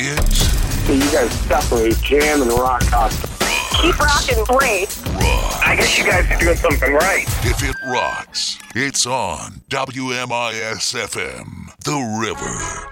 So you guys separate jam and rock concert. Keep rocking, great. I guess you guys are doing something right. If it rocks, it's on WMIS FM, The River.